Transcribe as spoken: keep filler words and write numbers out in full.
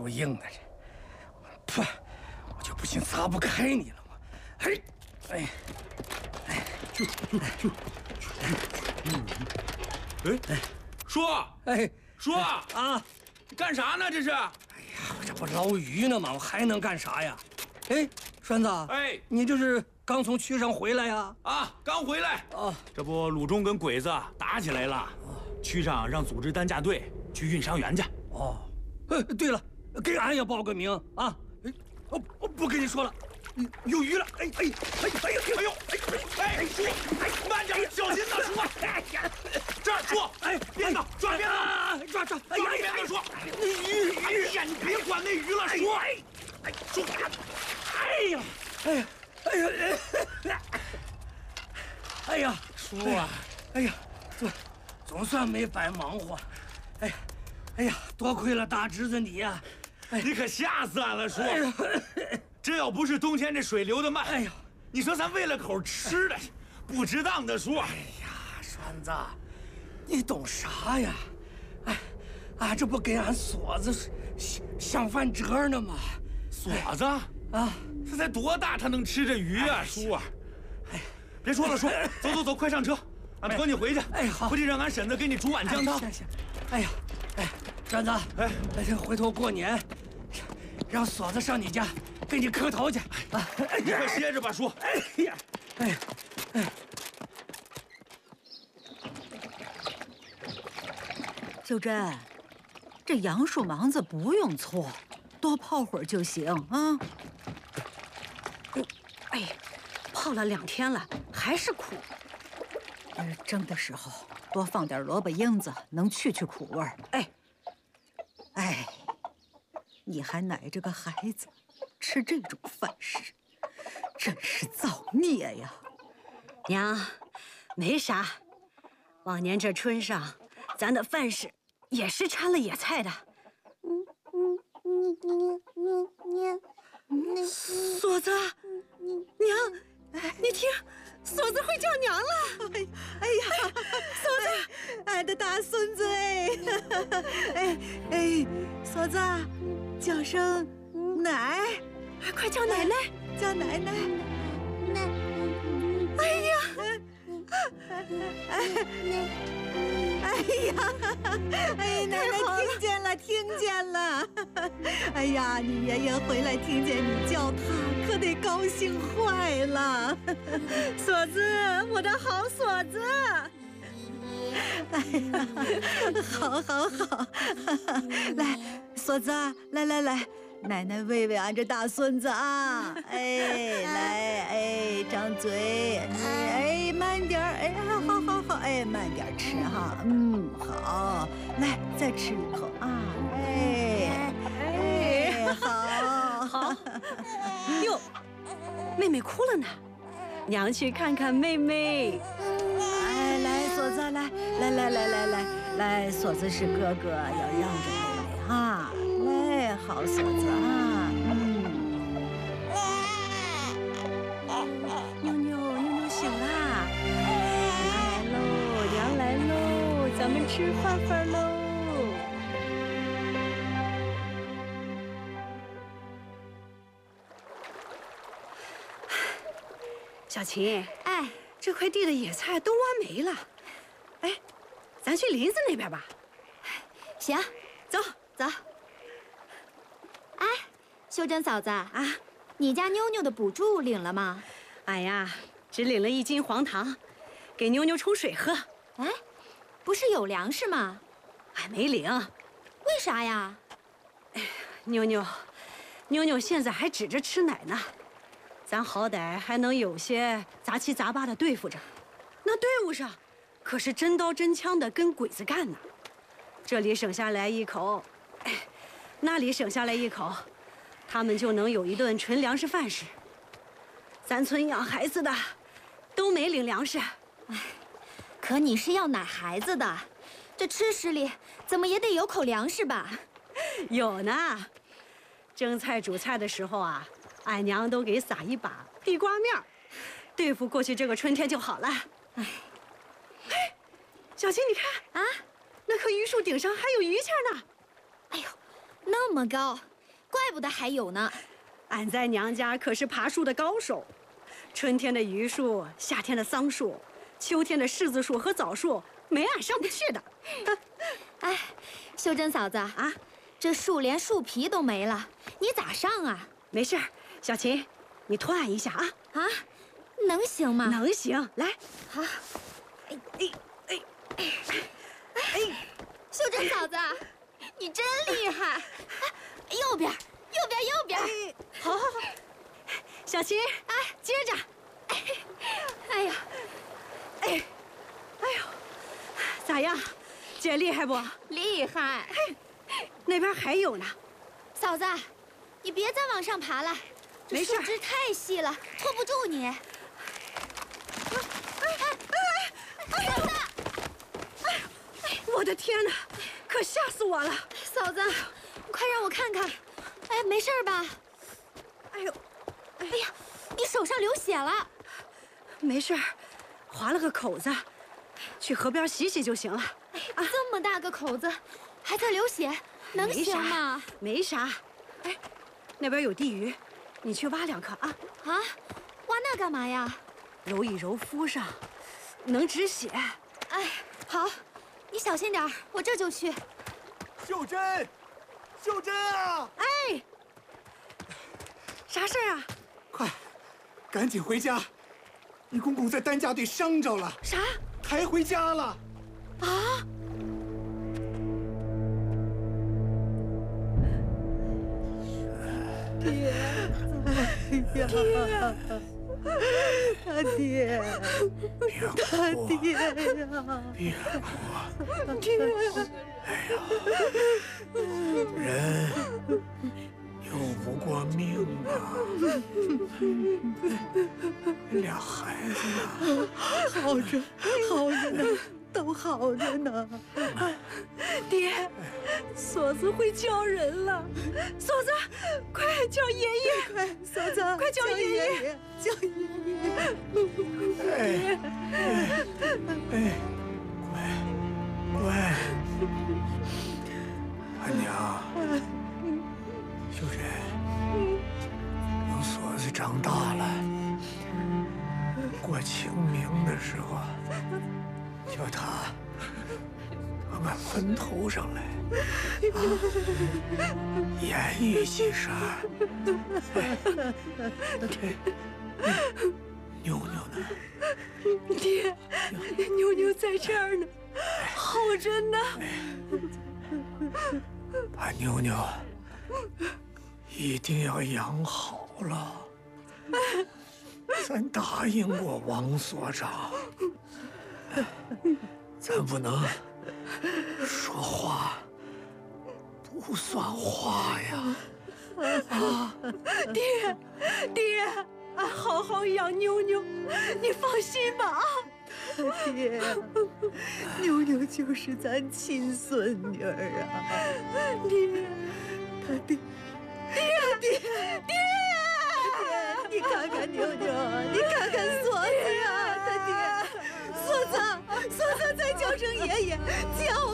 都硬的这，噗，我就不信擦不开你了，我，哎，哎，哎， 就就就，哎哎，叔， 哎， 叔啊， 你干啥呢？这是？哎呀， 我这不捞鱼呢吗？我还能干啥呀？哎，栓子， 哎， 你这是刚从区上回来呀？ 啊，刚回来。 哦， 这不，鲁中跟鬼子打起来了，区上让组织担架队去运伤员去。 哦，哎，对了，给俺也报个名啊！哎，哦，我不跟你说了，有鱼了！哎哎哎哎呦哎呦哎哎哎，叔，哎慢点，小心呐，叔！哎呀， 这儿，叔， 哎， 鞭子，抓鞭子，抓抓！ 哎呀，鞭子，叔， 鱼鱼呀，你别管那鱼了，叔。 哎，叔，哎呀，哎呀，哎呀，哎呀， 叔啊， 哎呀，总总算没白忙活，哎。哎呀，多亏了大侄子你呀！ 哎，你可吓死俺了，叔！这要不是冬天这水流得慢，哎呀，你说咱喂了口吃的，不值当的，叔！ 哎呀，栓子，你懂啥呀？哎，俺这不给俺锁子想想饭辙呢吗？ 锁子啊，这才多大，他能吃这鱼啊，叔啊！哎，别说了，叔，走走走，快上车，俺驮你回去。 哎，好， 回去让俺婶子给你煮碗姜汤。 行行，哎呀。哎，栓子，哎，这回头过年，让锁子上你家给你磕头去啊！ 你快歇着吧，叔。 哎呀，哎，哎， 秀珍，这杨树芒子不用搓，多泡会儿就行啊。 哎呀，泡了两天了，还是苦。 呃，蒸的时候多放点萝卜缨子，能去去苦味儿。哎，哎，你还奶着个孩子，吃这种饭食，真是造孽呀！ 娘，没啥。往年这春上，咱的饭食也是掺了野菜的。 嗯嗯嗯嗯嗯嗯， 锁子，娘，你听。锁子会叫娘了！ 哎，哎呀， 锁子， 俺的大孙子哎，哎哎，锁子，叫声奶， 快叫奶奶， 叫奶奶， 奶， 哎呀， 哎呀，哎，奶奶听见了，听见了，哎呀，你爷爷回来听见你叫他，可得高兴坏了。锁子，我的好锁子，哎呀，好，好，好，来，锁子，来来来，奶奶喂喂俺这大孙子啊，哎，来，哎，张嘴，哎，慢点儿，哎，好好好，哎，慢点吃哈，嗯，好，来，再吃一口啊，哎，哎，好， 好，哟，妹妹哭了呢。娘去看看妹妹。 哎，来，锁子，来，来，来，来，来，来，来，锁子是哥哥，要让着妹妹哈。来，好锁子啊，嗯。 妞妞，妞妞醒啦！娘来喽，娘来喽，咱们吃饭饭喽。小琴， 哎， 这块地的野菜都挖没了，哎，咱去林子那边吧。 行， 走走。 哎，秀珍嫂子啊， 你家妞妞的补助领了吗？ 哎呀，只领了一斤黄糖，给妞妞冲水喝。 哎，不是有粮食吗？ 还没领。 为啥呀？ 哎，妞妞，妞妞现在还指着吃奶呢。咱好歹还能有些杂七杂八的对付着，那队伍上可是真刀真枪的跟鬼子干呢。这里省下来一口，哎，那里省下来一口，他们就能有一顿纯粮食饭食。咱村养孩子的都没领粮食， 哎，可你是要奶孩子的，这吃食里怎么也得有口粮食吧？ 有呢，蒸菜煮菜的时候啊。俺娘都给撒一把地瓜面，对付过去这个春天就好了。哎，哎，小琴，你看啊，那棵榆树顶上还有榆钱呢。 哎呦，那么高， 怪不得还有呢。 俺在娘家可是爬树的高手，春天的榆树，夏天的桑树，秋天的柿子树和枣树，没俺上不去的。 哎，秀珍嫂子啊，这树连树皮都没了，你咋上啊？ 没事儿，小琴，你拖俺一下啊。 啊，能行吗？ 能行，来。 好。 哎哎哎哎哎， 秀珍嫂子，你真厉害！右边，右边，右边。 好，好，好。小琴，哎，接着。 哎呀， 哎，哎呦，咋样？姐厉害不？ 厉害。 那边还有呢。 嫂子，你别再往上爬了，这树枝太细了，拖不住你。哎哎哎！嫂子， 哎呦，我的天哪，可吓死我了！ 嫂子，快让我看看。哎，没事吧？ 哎呦， 哎呀，你手上流血了。 没事，划了个口子，去河边洗洗就行了。 啊，这么大个口子，还在流血，能行吗？ 没啥。哎，那边有地鱼，你去挖两颗啊。 啊，挖那干嘛呀？ 揉一揉敷上，能止血。 哎，好，你小心点，我这就去。 秀珍，秀珍啊！ 哎，啥事儿啊？ 快，赶紧回家！你公公在担架队伤着了。 啥？ 抬回家了。 啊！ 爹，哎呀，他爹，他爹呀！ 别哭， 爹， 哎呀，人拗不过命啊！俩孩子呢？ 好着，好着呢，都好着呢。 爹，锁子会叫人了，锁子，快叫爷爷！ 快，嫂子， 快叫爷爷，叫爷爷！ 哎哎，乖乖，阿娘，秀珍，等锁子长大了，过清明的时候，叫他到俺坟头上来，啊，演绎几声。妞妞呢？ 爹，妞妞在这儿呢，好着呢。 把妞妞一定要养好了。咱答应过王所长，咱不能说话不算话呀！ 啊，爹，爹，俺好好养妞妞，你放心吧啊！ 爹，妞妞就是咱亲孙女儿啊！ 爹， 他爹， 爹，爹，爹！ 你看看妞妞，你看看锁子呀，他爹，锁子，锁子，再叫声爷爷，叫。